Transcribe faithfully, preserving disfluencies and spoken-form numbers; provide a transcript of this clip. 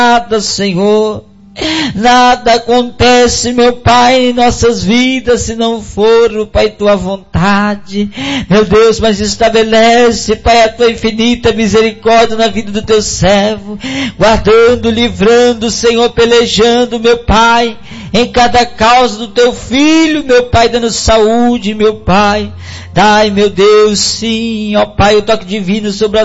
nada, Senhor. Nada acontece, meu Pai, em nossas vidas, se não for, Pai, tua vontade. Meu Deus, mas estabelece, Pai, a tua infinita misericórdia na vida do teu servo, guardando, livrando, Senhor, pelejando, meu Pai, em cada causa do teu filho, meu Pai, dando saúde, meu Pai. Dai, meu Deus, sim, ó Pai, o toque divino sobre a